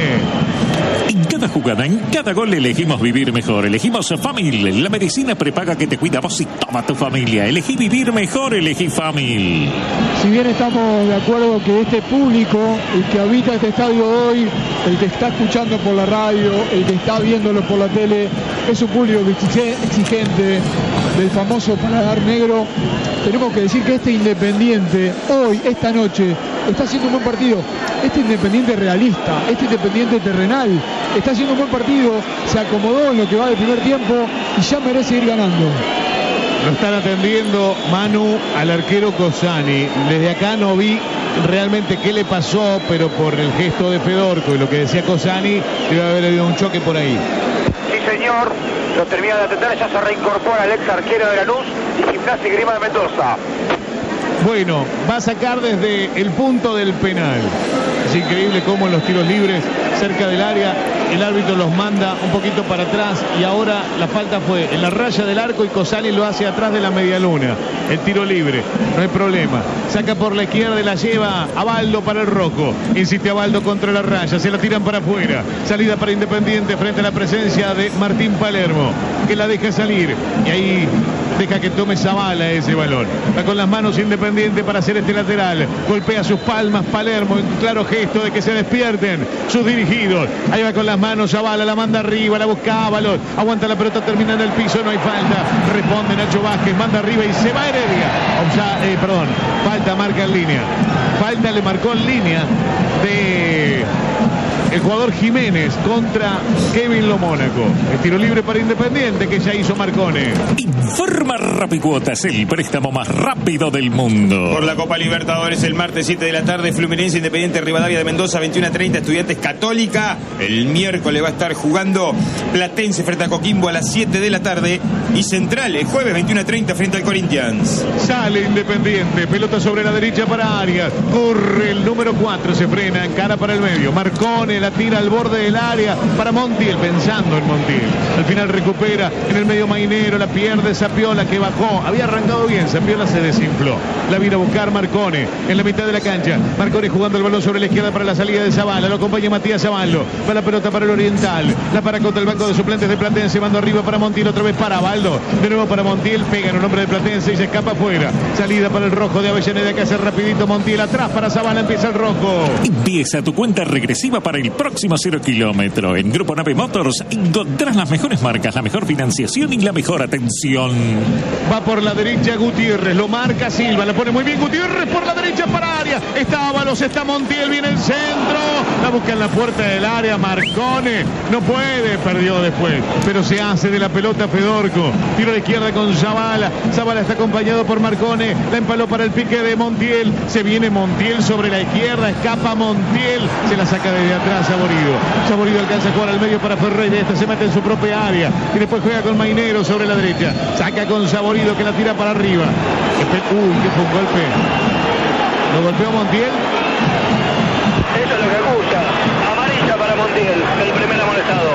En cada jugada, en cada gol elegimos vivir mejor. Elegimos Famil, la medicina prepaga que te cuida a vos y toda tu familia. Elegí vivir mejor, elegí Famil. Si bien estamos de acuerdo que este público, el que habita este estadio hoy, el que está escuchando por la radio, el que está viéndolo por la tele, es un público exigente del famoso paladar negro, tenemos que decir que este Independiente hoy, esta noche, está haciendo un buen partido. Este Independiente realista, este Independiente terrenal, está haciendo un buen partido, se acomodó en lo que va del primer tiempo y ya merece ir ganando. Lo están atendiendo, Manu, al arquero Cosani. Desde acá no vi realmente qué le pasó, pero por el gesto de Fedorco y lo que decía Cosani, debe haber habido un choque por ahí. Sí, señor. Lo termina de atender, ya se reincorpora el ex arquero de Lanús y Gimnasia y Grima de Mendoza. Bueno, va a sacar desde el punto del penal. Es increíble cómo en los tiros libres cerca del área el árbitro los manda un poquito para atrás y ahora la falta fue en la raya del arco y Cosani lo hace atrás de la medialuna. El tiro libre, no hay problema. Saca por la izquierda y la lleva a Baldo para el Rojo. Insiste a Baldo contra la raya, se la tiran para afuera. Salida para Independiente frente a la presencia de Martín Palermo, que la deja salir y ahí deja que tome Zavala ese balón. Va con las manos Independiente para hacer este lateral. Golpea sus palmas Palermo en claro gesto de que se despierten sus dirigidos. Ahí va con las manos Zavala, la manda arriba, la busca Ábalos. Aguanta la pelota, termina en el piso, no hay falta. Responde Nacho Vázquez, manda arriba y se va Heredia. Falta marca en línea. Falta le marcó en línea de el jugador Jiménez contra Kevin Lo Mónaco. El tiro libre para Independiente que ya hizo Marcone. Informa Rapicuotas, el préstamo más rápido del mundo. Por la Copa Libertadores el martes 7 de la tarde, Fluminense Independiente Rivadavia de Mendoza, 21:30, Estudiantes Católica. El miércoles va a estar jugando Platense frente a Coquimbo a las 7 de la tarde. Y Central el jueves 21:30 frente al Corinthians. Sale Independiente, pelota sobre la derecha para Arias. Corre el número 4, se frena, encara para el medio. Marcone la tira al borde del área para Montiel, pensando en Montiel. Al final recupera en el medio Mainero, la pierde Sapiola que bajó. Había arrancado bien, Sapiola se desinfló. La vino a buscar Marcone en la mitad de la cancha. Marcone jugando el balón sobre la izquierda para la salida de Zavala. Lo acompaña Matías Zavallo. Va la pelota para el Oriental. La para contra el banco de suplentes de Platense. Mando arriba para Montiel, otra vez para Baldo. De nuevo para Montiel, pega en un hombre de Platense y se escapa afuera. Salida para el Rojo de Avellaneda que hace rapidito Montiel. Atrás para Zavala, empieza el Rojo. Empieza tu cuenta regresiva para el próximo 0 kilómetro. En Grupo Nave Motors encontrarás las mejores marcas, la mejor financiación y la mejor atención. Va por la derecha Gutiérrez, lo marca Silva, la pone muy bien Gutiérrez por la derecha para Arias. Está Ábalos, está Montiel, viene el centro. La busca en la puerta del área, Marcone. No puede, perdió después. Pero se hace de la pelota Fedorco. Tiro de izquierda con Zavala. Zavala está acompañado por Marcone. La empaló para el pique de Montiel. Se viene Montiel sobre la izquierda, escapa Montiel. Se la saca desde atrás Saborido. Saborido alcanza a jugar al medio para Ferreira. Esta se mete en su propia área. Y después juega con Mainero sobre la derecha. Saca con Saborido que la tira para arriba. Uy, que fue un golpe. Lo golpeó Montiel. Eso es lo que gusta. Amarilla para Montiel, el primer amonestado.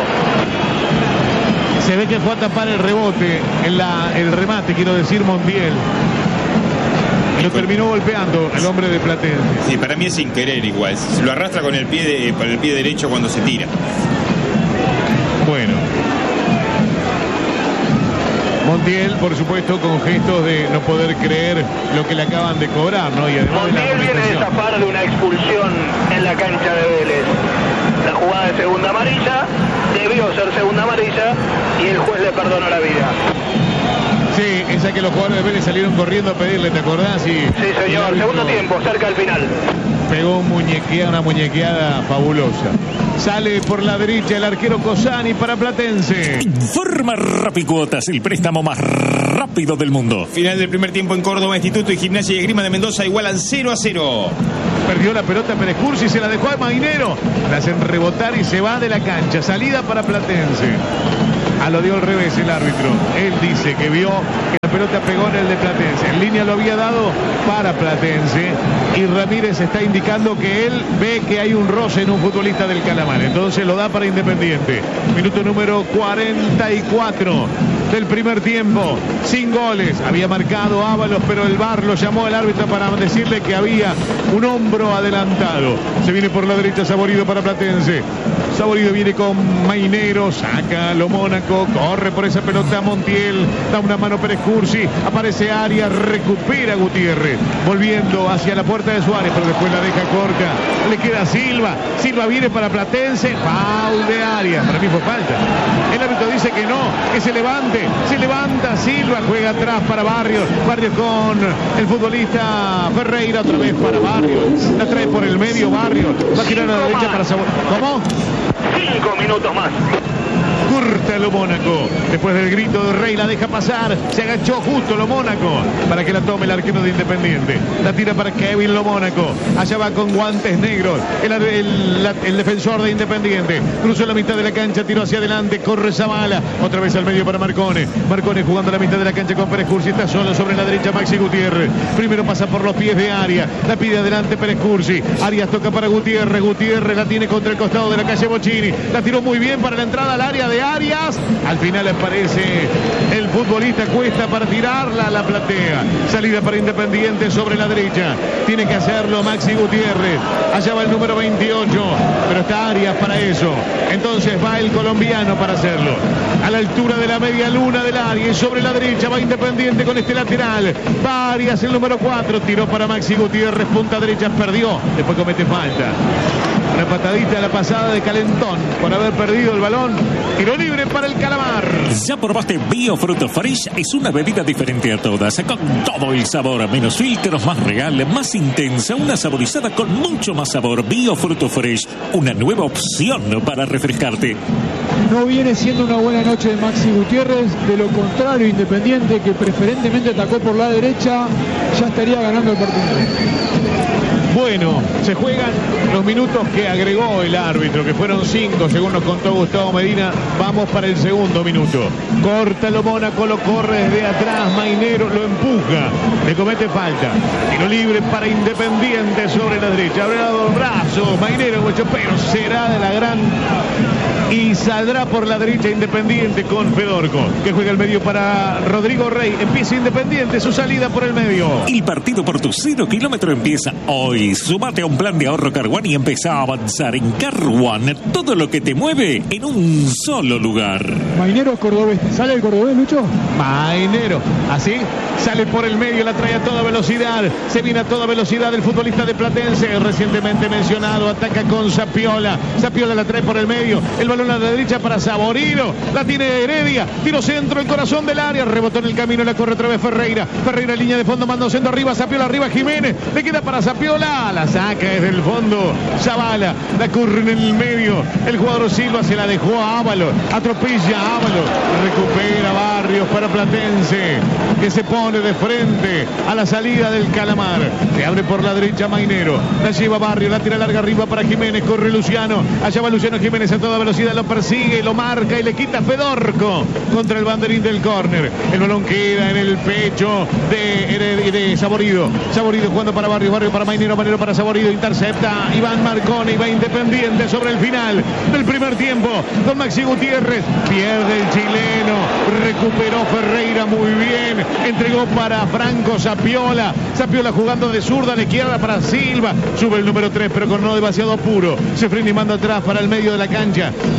Se ve que fue a tapar el rebote, el remate, quiero decir, Montiel. Y lo terminó golpeando el hombre de Platense. Sí, para mí es sin querer igual. Se lo arrastra con el pie para el pie derecho cuando se tira. Bueno. Montiel, por supuesto, con gestos de no poder creer lo que le acaban de cobrar, ¿no? Y además Montiel viene de zafar de una expulsión en la cancha de Vélez. La jugada de segunda amarilla, debió ser segunda amarilla y el juez le perdonó la vida. Sí, esa que los jugadores de Vélez salieron corriendo a pedirle, ¿te acordás? Sí, señor, segundo tiempo, cerca del final. Pegó una muñequeada fabulosa. Sale por la derecha el arquero Cosani para Platense. Informa Rapicuotas, el préstamo más rápido del mundo. Final del primer tiempo en Córdoba, Instituto y Gimnasia y Esgrima de Mendoza igualan 0-0. Perdió la pelota Pérez Cursi, se la dejó a Mainero. La hacen rebotar y se va de la cancha. Salida para Platense. Lo dio al revés el árbitro. Él dice que vio que la pelota pegó en el de Platense. En línea lo había dado para Platense. Y Ramírez está indicando que él ve que hay un roce en un futbolista del Calamar. Entonces lo da para Independiente. Minuto número 44 del primer tiempo. Sin goles. Había marcado Ábalos, pero el VAR lo llamó al árbitro para decirle que había un hombro adelantado. Se viene por la derecha Saborido para Platense. Saborido viene con Mainero. Saca lo Mónaco. Corre por esa pelota Montiel. Da una mano Pérez Cursi. Aparece Arias. Recupera Gutiérrez. Volviendo hacia la puerta de Suárez, pero después la deja corta. Le queda Silva. Silva viene para Platense. Foul de Arias. Para mí fue falta. El árbitro dice que no, que se levante. Se levanta Silva. Juega atrás para Barrios. Barrios con el futbolista Ferreira. Otra vez para Barrios. La trae por el medio Barrios. Va a tirar a la derecha para Sabor. ¿Cómo? 5 minutos más. Corta lo Mónaco. Después del grito de Rey la deja pasar. Se agachó justo lo Mónaco para que la tome el arquero de Independiente. La tira para Kevin lo Mónaco. Allá va con guantes negros. El defensor de Independiente. Cruzó la mitad de la cancha. Tiró hacia adelante. Corre Zavala. Otra vez al medio para Marcone. Marcone jugando la mitad de la cancha con Pérez Cursi. Está solo sobre la derecha Maxi Gutiérrez. Primero pasa por los pies de Arias. La pide adelante Pérez Cursi. Arias toca para Gutiérrez. Gutiérrez la tiene contra el costado de la calle Bocchini. La tiró muy bien para la entrada al área de Arias. Al final aparece el futbolista Cuesta para tirarla a la platea. Salida para Independiente sobre la derecha. Tiene que hacerlo Maxi Gutiérrez. Allá va el número 28. Pero está Arias para eso. Entonces va el colombiano para hacerlo. A la altura de la media luna del área. Y sobre la derecha va Independiente con este lateral. Va Arias el número 4. Tiró para Maxi Gutiérrez. Punta derecha. Perdió. Después comete falta. Una patadita a la pasada de Calentón por haber perdido el balón. Tiro libre para el Calamar. ¿Ya probaste Biofruto Fresh? Es una bebida diferente a todas, con todo el sabor, menos filtros, más real, más intensa, una saborizada con mucho más sabor. Biofruto Fresh, una nueva opción para refrescarte. No viene siendo una buena noche de Maxi Gutiérrez, de lo contrario Independiente, que preferentemente atacó por la derecha, ya estaría ganando el partido. Bueno, se juegan los minutos que agregó el árbitro, que fueron 5, según nos contó Gustavo Medina. Vamos para el segundo minuto. Corta lo Mónaco, lo corre desde atrás, Mainero lo empuja, le comete falta. Tiro libre para Independiente sobre la derecha. Abre los brazos, Mainero, pero será de la gran... Y saldrá por la derecha Independiente con Fedorco, que juega el medio para Rodrigo Rey. Empieza Independiente, su salida por el medio. El partido por tu 0 kilómetro empieza hoy. Sumate a un plan de ahorro Car One y empezá a avanzar en Car One. Todo lo que te mueve en un solo lugar. Mainero cordobés. ¿Sale el cordobés, Lucho? Mainero, así, sale por el medio, la trae a toda velocidad. Se viene a toda velocidad el futbolista de Platense, recientemente mencionado. Ataca con Sapiola. Sapiola la trae por el medio. El balón a la derecha para Saborido. La tiene Heredia. Tiro centro, el corazón del área. Rebotó en el camino, la corre otra vez Ferreira. Ferreira, línea de fondo, mando centro arriba. Sapiola arriba, Jiménez. Le queda para Sapiola. La saca desde el fondo. Zavala. La corre en el medio. El jugador Silva se la dejó a Ábalos. Atropella a Ábalos. Recupera Barrios para Platense, que se pone de frente a la salida del Calamar. Se abre por la derecha Mainero. La lleva Barrios. La tira larga arriba para Jiménez. Corre Luciano. Allá va Luciano Jiménez a toda velocidad. Lo persigue, lo marca y le quita Fedorco contra el banderín del córner. El balón queda en el pecho de Saborido. Saborido jugando para Barrio, Barrio para Mainero, Mainero para Saborido. Intercepta Iván Marcone y va Independiente sobre el final del primer tiempo. Don Maxi Gutiérrez pierde el chileno. Recuperó Ferreira muy bien. Entregó para Franco Sapiola. Sapiola jugando de zurda a la izquierda para Silva. Sube el número 3, pero con no demasiado apuro. Se frena y manda atrás para el medio de la cancha.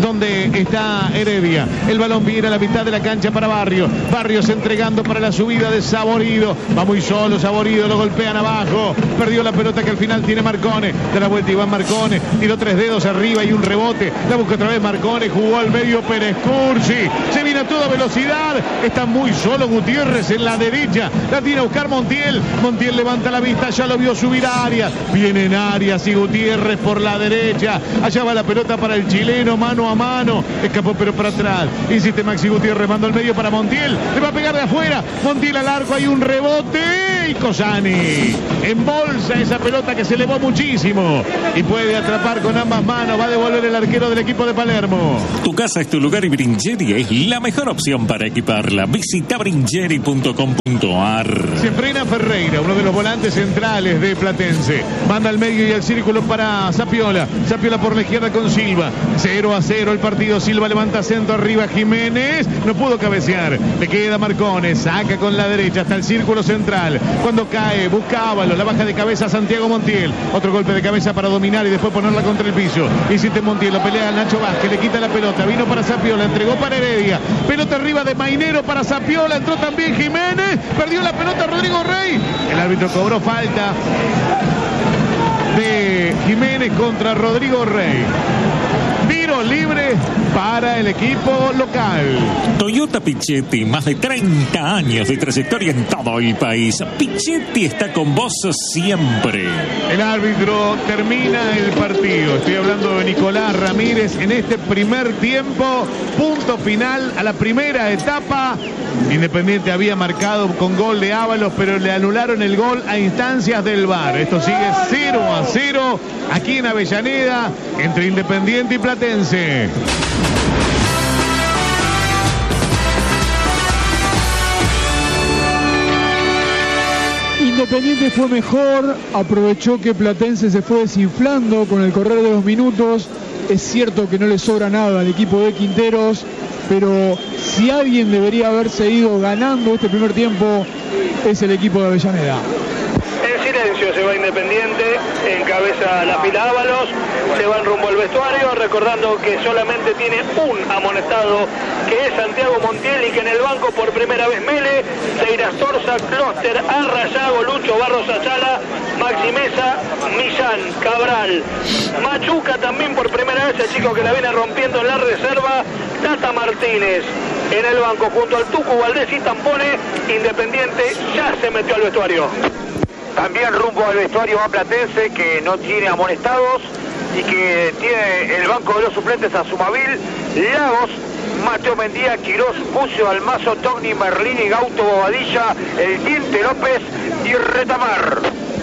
donde está Heredia. El balón viene a la mitad de la cancha para Barrios. Barrios entregando para la subida de Saborido. Va muy solo Saborido, lo golpean abajo. Perdió la pelota que al final tiene Marcone. Da la vuelta Iván Marcone. Tiró 3 dedos arriba y un rebote. La busca otra vez Marcone. Jugó al medio Pérez Cursi. Se viene a toda velocidad. Está muy solo Gutiérrez en la derecha. La tiene a buscar Montiel. Montiel levanta la vista. Ya lo vio subir a Arias. Vienen Arias y Gutiérrez por la derecha. Allá va la pelota para el chileno. Mano a mano. Escapó pero para atrás. Insiste Maxi Gutiérrez. Manda al medio para Montiel. Le va a pegar de afuera. Montiel al arco. Hay un rebote. Y Cosani embolsa esa pelota que se elevó muchísimo. Y puede atrapar con ambas manos. Va a devolver el arquero del equipo de Palermo. Tu casa es tu lugar y Bringeri es la mejor opción para equiparla. Visita bringeri.com.ar. Se frena Ferreira, uno de los volantes centrales de Platense. Manda al medio y al círculo para Zapiola. Zapiola por la izquierda con Silva. 0-0 el partido. Silva levanta centro arriba. Jiménez no pudo cabecear. Le queda Marcone. Saca con la derecha hasta el círculo central. Cuando cae, busca Ábalos. La baja de cabeza Santiago Montiel. Otro golpe de cabeza para dominar y después ponerla contra el piso. Insiste Montiel. Lo pelea Nacho Vázquez. Le quita la pelota. Vino para Zapiola. Entregó para Heredia. Pelota arriba de Mainero para Zapiola. Entró también Jiménez. Perdió la pelota Rodrigo Rey. El árbitro cobró falta de Jiménez contra Rodrigo Rey. Tiro libre para el equipo local. Toyota Pichetti, más de 30 años de trayectoria en todo el país. Pichetti está con vos siempre. El árbitro termina el partido. Estoy hablando de Nicolás Ramírez en este primer tiempo. Punto final a la primera etapa. Independiente había marcado con gol de Ábalos, pero le anularon el gol a instancias del VAR. Esto sigue 0-0 aquí en Avellaneda entre Independiente y Platense. Independiente fue mejor, aprovechó que Platense se fue desinflando con el correr de los minutos. Es cierto que no le sobra nada al equipo de Quinteros, pero si alguien debería haberse ido ganando este primer tiempo es el equipo de Avellaneda. En silencio se va Independiente, encabeza la fila Ábalos, se van rumbo al vestuario, recordando que solamente tiene un amonestado, que es Santiago Montiel, y que en el banco por primera vez Mele, Seiras Torza, Closter, Arrayago, Lucho Barros Ayala, Maxi Mesa, Millán, Cabral, Machuca también por primera vez, el chico que la viene rompiendo en la reserva, Tata Martínez. En el banco junto al Tucu Valdés y Tampone, Independiente ya se metió al vestuario. También rumbo al vestuario va Platense, que no tiene amonestados y que tiene el banco de los suplentes a Sumavil, Lagos, Mateo Mendía, Quirós, Bucio, Almazo, Togni, Merlini, Gauto, Bobadilla, El Diente López y Retamar.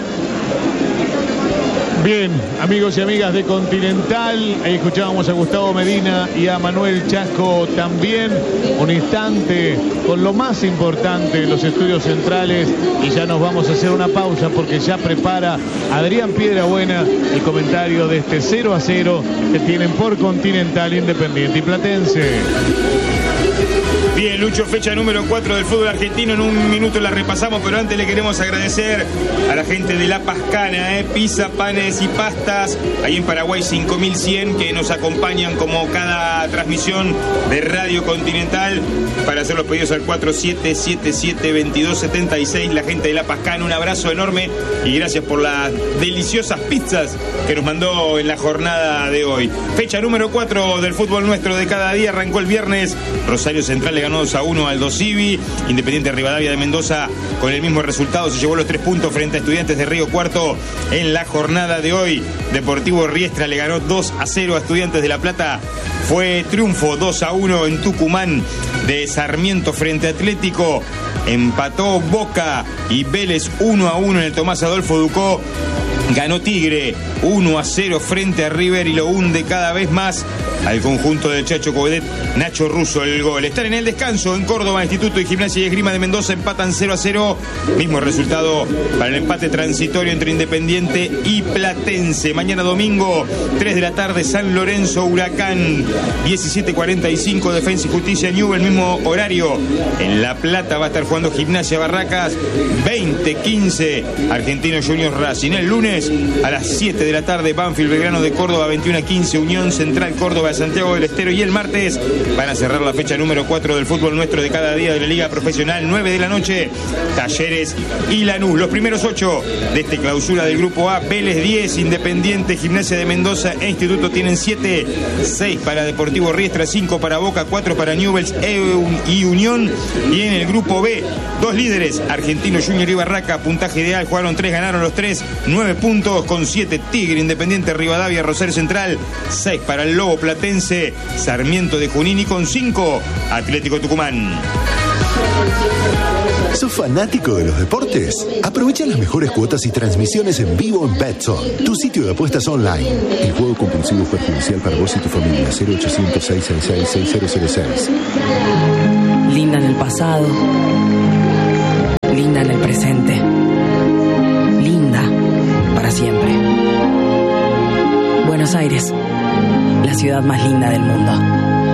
Bien, amigos y amigas de Continental, ahí escuchábamos a Gustavo Medina y a Manuel Chasco también. Un instante con lo más importante de los estudios centrales y ya nos vamos a hacer una pausa porque ya prepara Adrián Piedrabuena el comentario de este 0-0 que tienen por Continental Independiente y Platense. Bien, Lucho, fecha número 4 del fútbol argentino. En un minuto la repasamos, pero antes le queremos agradecer a la gente de La Pascana, pizza, panes y pastas, ahí en Paraguay 5100, que nos acompañan como cada transmisión de Radio Continental para hacer los pedidos al 4777-2276. La gente de La Pascana, un abrazo enorme y gracias por las deliciosas pizzas que nos mandó en la jornada de hoy. Fecha número 4 del fútbol nuestro de cada día. Arrancó el viernes. Rosario Central le ganó 2-1 al Dosivi. Independiente Rivadavia de Mendoza con el mismo resultado se llevó los 3 puntos frente a Estudiantes de Río Cuarto en la jornada de hoy. Deportivo Riestra le ganó 2-0 a Estudiantes de La Plata. Fue triunfo 2-1 en Tucumán de Sarmiento frente a Atlético. Empató Boca y Vélez 1-1 en el Tomás Adolfo Ducó. Ganó Tigre 1-0 frente a River y lo hunde cada vez más al conjunto del Chacho Covedet. Nacho Russo el gol. Están en el descanso en Córdoba. Instituto y Gimnasia y Esgrima de Mendoza empatan 0-0. Mismo resultado para el empate transitorio entre Independiente y Platense. Mañana domingo 3 de la tarde San Lorenzo Huracán, 17:45 Defensa y Justicia Newell, el mismo horario. En La Plata va a estar jugando Gimnasia Barracas, 20:15 Argentinos Juniors Racing. El lunes lunes a las 7 de la tarde, Banfield Belgrano de Córdoba, 21:15, Unión Central Córdoba de Santiago del Estero. Y el martes van a cerrar la fecha número 4 del fútbol nuestro de cada día de la Liga Profesional, 9 de la noche, Talleres y Lanús. Los primeros 8 de este clausura del Grupo A: Vélez 10, Independiente, Gimnasia de Mendoza e Instituto tienen 7, 6 para Deportivo Riestra, 5 para Boca, 4 para Newell's y Unión. Y en el Grupo B, 2 líderes, Argentino Junior y Barraca, puntaje ideal, jugaron 3, ganaron los 3, 9 puntos con 7 Tigre, Independiente Rivadavia, Rosario Central, 6 para el Lobo Platense, Sarmiento de Junín y con 5 Atlético Tucumán. ¿Sos fanático de los deportes? Aprovecha las mejores cuotas y transmisiones en vivo en Betson, tu sitio de apuestas online. El juego compulsivo es perjudicial para vos y tu familia. 0800 666 6006. Linda en el pasado, linda en el presente, linda para siempre. Buenos Aires, la ciudad más linda del mundo.